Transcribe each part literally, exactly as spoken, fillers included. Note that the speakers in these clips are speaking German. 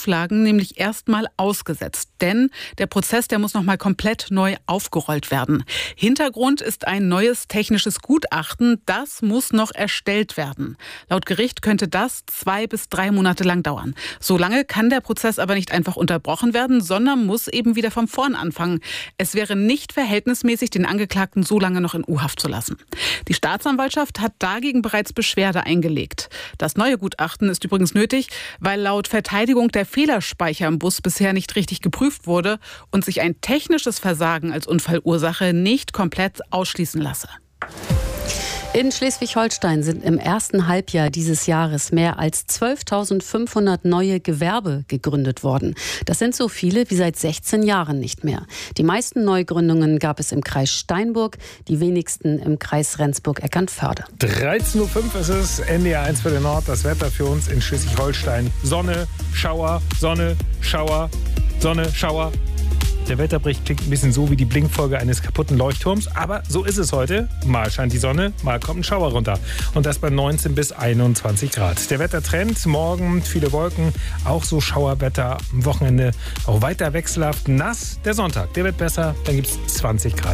Auflagen nämlich erstmal ausgesetzt. Denn der Prozess, der muss nochmal komplett neu aufgerollt werden. Hintergrund ist ein neues technisches Gutachten. Das muss noch erstellt werden. Laut Gericht könnte das zwei bis drei Monate lang dauern. So lange kann der Prozess aber nicht einfach unterbrochen werden, sondern muss eben wieder von vorn anfangen. Es wäre nicht verhältnismäßig, den Angeklagten so lange noch in U-Haft zu lassen. Die Staatsanwaltschaft hat dagegen bereits Beschwerde eingelegt. Das neue Gutachten ist übrigens nötig, weil laut Verteidigung der Fehlerspeicher im Bus bisher nicht richtig geprüft wurde und sich ein technisches Versagen als Unfallursache nicht komplett ausschließen lasse. In Schleswig-Holstein sind im ersten Halbjahr dieses Jahres mehr als zwölftausendfünfhundert neue Gewerbe gegründet worden. Das sind so viele wie seit sechzehn Jahren nicht mehr. Die meisten Neugründungen gab es im Kreis Steinburg, die wenigsten im Kreis Rendsburg-Eckernförde. dreizehn Uhr fünf ist es, N D R eins für den Nord, das Wetter für uns in Schleswig-Holstein. Sonne, Schauer, Sonne, Schauer, Sonne, Schauer. Der Wetterbericht klingt ein bisschen so wie die Blinkfolge eines kaputten Leuchtturms, aber so ist es heute. Mal scheint die Sonne, mal kommt ein Schauer runter. Und das bei neunzehn bis einundzwanzig Grad. Der Wettertrend, morgen viele Wolken, auch so Schauerwetter. Am Wochenende auch weiter wechselhaft nass. Der Sonntag, der wird besser, dann gibt es zwanzig Grad.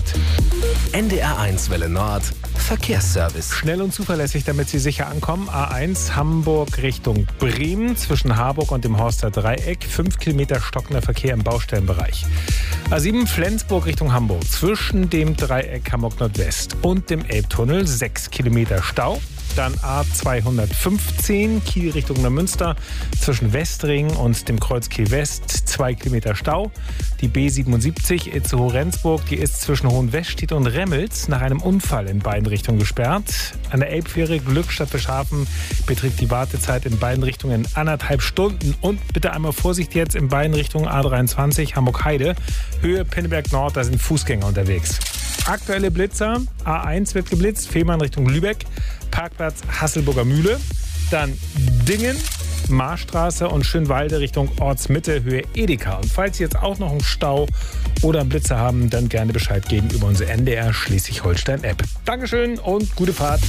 N D R eins Welle Nord, Verkehrsservice. Schnell und zuverlässig, damit Sie sicher ankommen. A eins Hamburg Richtung Bremen, zwischen Harburg und dem Horster Dreieck. Fünf Kilometer stockender Verkehr im Baustellenbereich. A sieben Flensburg Richtung Hamburg, zwischen dem Dreieck Hamburg Nordwest und dem Elbtunnel. Sechs Kilometer Stau. Dann A zweihundertfünfzehn Kiel Richtung Neumünster, zwischen Westring und dem Kreuz Kiel West, zwei Kilometer Stau. Die B siebenundsiebzig Itzehoe-Rendsburg, die ist zwischen Hohenwestedt und Remmels nach einem Unfall in beiden Richtungen gesperrt. An der Elbfähre Glückstadt Fischhafen beträgt die Wartezeit in beiden Richtungen anderthalb Stunden. Und bitte einmal Vorsicht jetzt in beiden Richtungen A dreiundzwanzig Hamburg-Heide, Höhe Pinneberg Nord, da sind Fußgänger unterwegs. Aktuelle Blitzer, A eins wird geblitzt, Fehmarn Richtung Lübeck, Parkplatz Hasselburger Mühle, dann Dingen, Marstraße und Schönwalde Richtung Ortsmitte, Höhe Edeka. Und falls Sie jetzt auch noch einen Stau oder einen Blitzer haben, dann gerne Bescheid geben über unsere N D R Schleswig-Holstein-App. Dankeschön und gute Fahrt.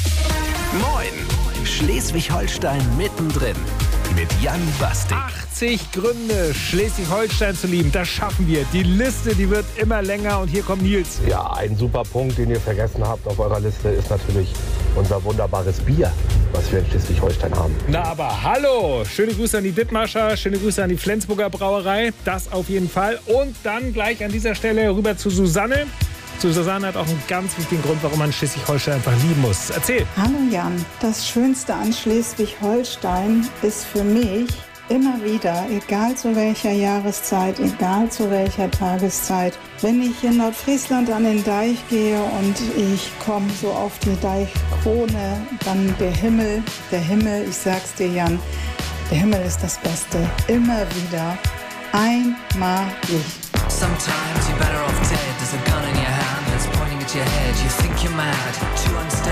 Moin, Schleswig-Holstein mittendrin mit Jan Bastik. achtzig Gründe, Schleswig-Holstein zu lieben, das schaffen wir. Die Liste, die wird immer länger und hier kommt Nils. Ja, ein super Punkt, den ihr vergessen habt auf eurer Liste, ist natürlich unser wunderbares Bier, was wir in Schleswig-Holstein haben. Na aber hallo, schöne Grüße an die Dithmarscher, schöne Grüße an die Flensburger Brauerei, das auf jeden Fall. Und dann gleich an dieser Stelle rüber zu Susanne. Zu Susanne hat auch einen ganz wichtigen Grund, warum man Schleswig-Holstein einfach lieben muss. Erzähl. Hallo Jan, das Schönste an Schleswig-Holstein ist für mich immer wieder, egal zu welcher Jahreszeit, egal zu welcher Tageszeit, wenn ich in Nordfriesland an den Deich gehe und ich komme so auf die Deichkrone, dann der Himmel, der Himmel, ich sag's dir Jan, der Himmel ist das Beste, immer wieder einmalig. Sometimes you're better off dead. There's a gun in your hand that's pointing at your head. You think you're mad, too unsteady.